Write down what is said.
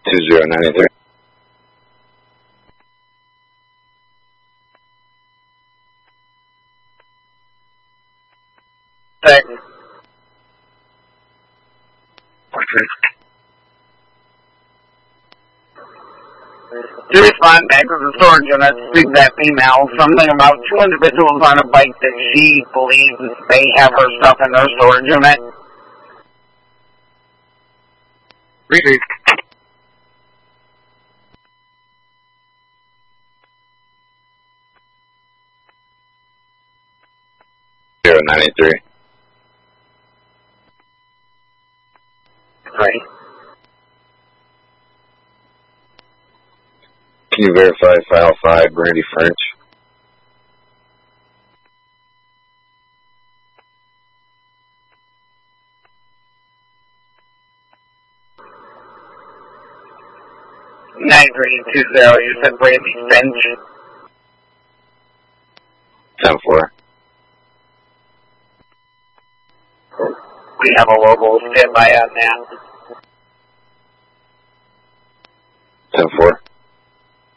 2093. Second. To respond back to the storage unit, speak that female, something about two individuals on a bike that she believes they have her stuff in their storage unit. Repeat. Zero 93. Right. Can you verify file 5, Brandy French? Nine three two zero. You said Brandy Finch. 10-4. We have a local standby on that. 10-4.